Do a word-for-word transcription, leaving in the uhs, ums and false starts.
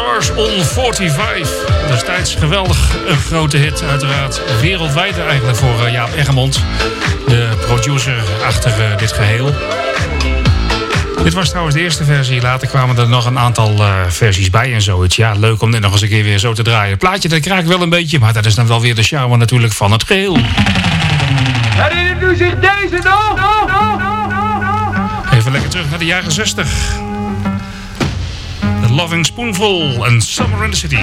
Stars on vijfenveertig. Destijds geweldig een grote hit, uiteraard. Wereldwijd eigenlijk voor uh, Jaap Eggermond. De producer achter uh, dit geheel. Dit was trouwens de eerste versie. Later kwamen er nog een aantal uh, versies bij en zoiets. Ja, leuk om dit nog eens een keer weer zo te draaien. Het plaatje dat kraakt wel een beetje, maar dat is dan wel weer de charme natuurlijk van het geheel. Herinnert u zich deze nog? Even lekker terug naar de jaren zestig. The Loving Spoonful en Summer in the City.